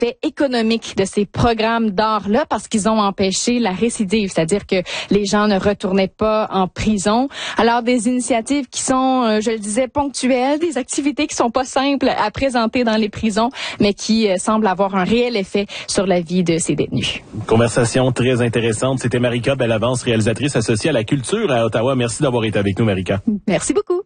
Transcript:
l'aspect économique de ces programmes d'art-là parce qu'ils ont empêché la récidive, c'est-à-dire que les gens ne retournaient pas en prison. Alors, des initiatives qui sont, je le disais, ponctuelles, des activités qui sont pas simples à présenter dans les prisons, mais qui semblent avoir un réel effet sur la vie de ces détenus. Conversation très intéressante. C'était Marika Bellavance, réalisatrice associée à la culture à Ottawa. Merci d'avoir été avec nous, Marika. Merci beaucoup.